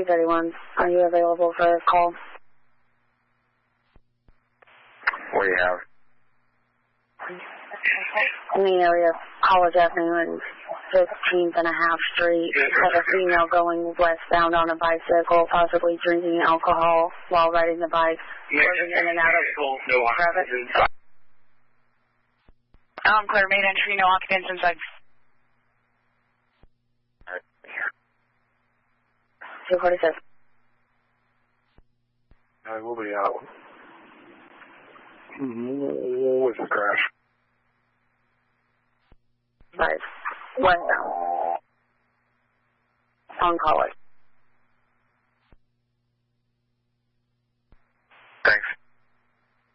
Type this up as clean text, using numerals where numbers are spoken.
231. Are you available for a call? What do you have? In the area of College Avenue and 15th and a half Street, have a female going westbound on a bicycle, possibly drinking alcohol while riding the bike, swerving in and out of traffic. Clear main entry, no occupants inside. 246. We'll be out. What's the crash? Westbound. On College.